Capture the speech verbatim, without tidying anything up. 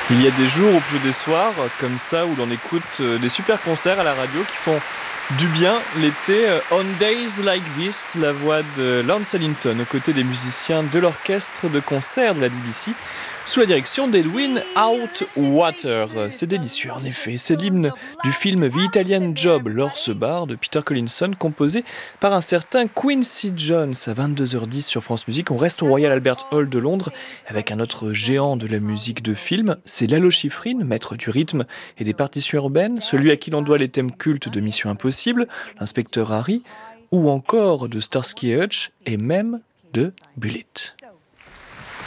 Il y a des jours ou plus des soirs comme ça où l'on écoute des super concerts à la radio qui font du bien l'été. On Days Like This, la voix de Lance Ellington aux côtés des musiciens de l'orchestre de concert de la B B C sous la direction d'Edwin Outwater. C'est délicieux en effet, c'est l'hymne du film The Italian Job, L'Orse Bar de Peter Collinson, composé par un certain Quincy Jones. À vingt-deux heures dix sur France Musique, on reste au Royal Albert Hall de Londres avec un autre géant de la musique de film, c'est Lalo Schifrin, maître du rythme et des partitions urbaines, celui à qui l'on doit les thèmes cultes de Mission Impossible, l'inspecteur Harry, ou encore de Starsky et Hutch et même de Bullitt.